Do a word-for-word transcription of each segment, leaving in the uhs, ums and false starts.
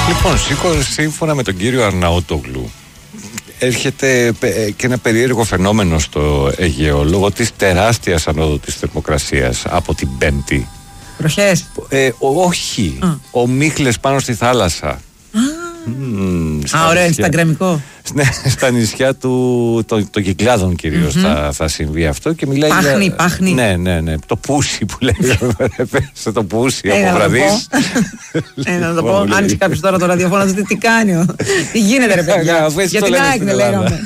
Λοιπόν, σύμφωνα με τον κύριο Αρναούτογλου, έρχεται και ένα περίεργο φαινόμενο στο Αιγαίο λόγω της τεράστιας ανόδου της θερμοκρασίας από την Πέμπτη. Βροχές. Ε, όχι. Α. Ομίχλες πάνω στη θάλασσα. Α, mm, Α ωραίο, instagramικό. Ναι, στα νησιά του, των το Κυκλάδων κυρίως mm-hmm. θα, θα συμβεί αυτό και μιλάει πάχνει, για... Πάχνει, Ναι, ναι, ναι, το πούσι που λέγαμε. Πέσε το πούσι από βραδείς. Ένα να το πω, άνοιξε κάποιος τώρα το ραδιοφώνο να δει τι κάνει. Τι γίνεται ρε παιδιά, για την ΑΕΚ δεν λέγαμε.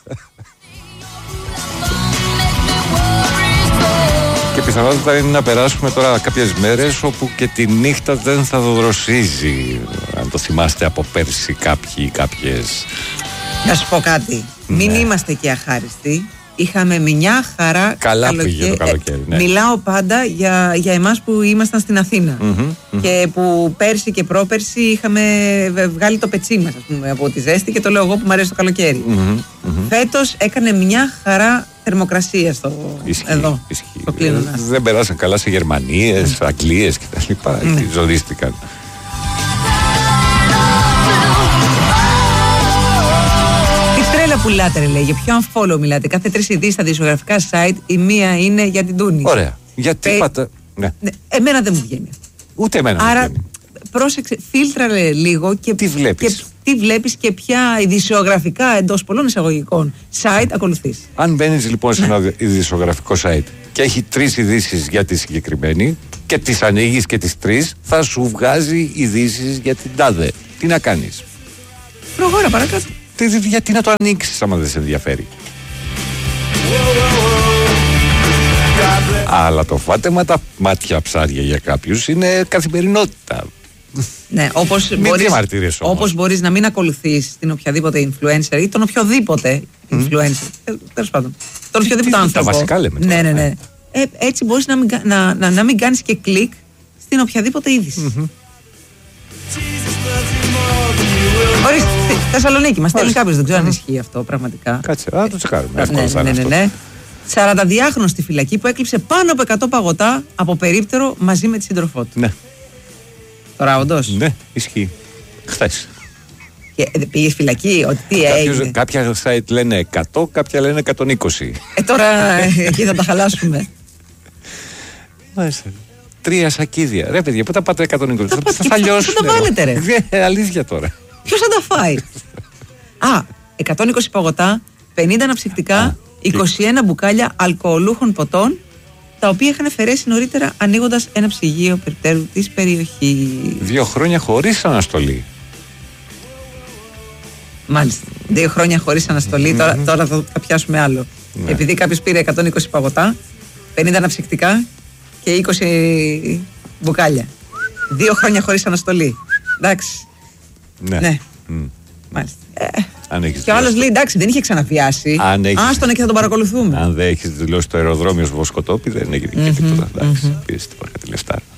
Και πιθανότητα είναι να περάσουμε τώρα κάποιες μέρες όπου και τη νύχτα δεν θα δροσίζει. Αν το θυμάστε από πέρσι κάποιοι κάποιες. Να σου πω κάτι. Ναι. Μην είμαστε και αχάριστοι. Είχαμε μια χαρά. Καλά καλοκαίρι. Πήγε το καλοκαίρι. Ναι. Μιλάω πάντα για, για εμάς που ήμασταν στην Αθήνα. Mm-hmm, και mm-hmm. που πέρσι και πρόπερσι είχαμε βγάλει το πετσί μας, ας πούμε, από τη ζέστη και το λέω εγώ που μου αρέσει το καλοκαίρι. Mm-hmm, mm-hmm. Φέτος έκανε μια χαρά θερμοκρασία στο, ισχύει, εδώ. Ισχύει. Στο ε, δεν περάσαν καλά σε Γερμανίες, mm. Αγγλίες κτλ. Mm. Ζορίστηκαν. Πουλάτε, ρε, λέει. Για ποιο unfollow μιλάτε? Κάθε τρεις ειδήσεις στα δημοσιογραφικά site, η μία είναι για την Τούνη. Ωραία. Γιατί Πε... πάτε. Ναι. Ναι. Εμένα δεν μου βγαίνει. Ούτε εμένα. Άρα, μου βγαίνει. Πρόσεξε, φίλτραρε λίγο και τι βλέπεις. Και τι βλέπεις και ποια ειδησιογραφικά εντός πολλών εισαγωγικών site ακολουθείς. Αν μπαίνεις λοιπόν σε ένα ειδησιογραφικό site και έχει τρεις ειδήσεις για τη συγκεκριμένη και τις ανοίγεις και τις τρεις, θα σου βγάζει ειδήσεις για την τάδε. Τι να κάνεις? Προχώρα παρακάτω. Γιατί να το ανοίξεις άμα δεν σε ενδιαφέρει? Αλλά το φάτεμα τα μάτια ψάρια για κάποιους είναι καθημερινότητα. Ναι, όπως μπορείς, όπως μπορείς να μην ακολουθείς την οποιαδήποτε influencer ή τον οποιοδήποτε mm. influencer. Ε, τέλος πάντων. Τον οποιοδήποτε άνθρωπο. Τα βασικά λέμε. Ναι, ναι, ναι. Ε, έτσι μπορείς να μην, να, να, να μην κάνεις και κλικ στην οποιαδήποτε είδηση. Mm-hmm. Ορίστε, στη Θεσσαλονίκη μας στέλνει κάποιος, δεν ξέρω αν ισχύει αυτό πραγματικά. Κάτσε, α, το τσεκάρουμε. Ναι, ναι, ναι, ναι. σαρανταδυάχρονος στη φυλακή που έκλειψε πάνω από εκατό παγωτά από περίπτερο μαζί με τη σύντροφό του. Ναι. Τώρα όντως. Ναι, ισχύει. Χθες. Και πήγε φυλακή, ότι τι έγινε. Κάποια site λένε εκατό, κάποια λένε εκατόν είκοσι. Ε, τώρα εκεί θα τα χαλάσουμε. Μάλιστα. Τρία σακίδια. Ρε παιδιά, πού τα πάτε εκατόν είκοσι? Θα, θα, θα λιώσουν. Πού τα βάλετε ρε? Ε, αλήθεια τώρα. Ποιος θα τα φάει? Α, εκατόν είκοσι παγωτά, πενήντα αναψυκτικά, είκοσι ένα μπουκάλια αλκοολούχων ποτών, τα οποία είχαν αφαιρέσει νωρίτερα ανοίγοντας ένα ψυγείο περιττέρου της περιοχής. Δύο χρόνια χωρίς αναστολή. Μάλιστα. Δύο χρόνια χωρίς αναστολή. Mm-hmm. Τώρα, τώρα θα, θα πιάσουμε άλλο. Ναι. Επειδή κάποιος πήρε εκατόν είκοσι παγωτά, πενήντα αναψυκτικά και είκοσι μπουκάλια. Δύο χρόνια χωρίς αναστολή. Εντάξει. Ναι. ναι. Mm. Μάλιστα. Ε, και ο άλλος λέει εντάξει, δεν είχε ξαναβιάσει. Άστον και θα τον παρακολουθούμε. Αν δεν έχεις δηλώσει το αεροδρόμιο στο Βοσκοτόπι, δεν έγινε και τίποτα. Εντάξει, πήρε κάτι λεφτά.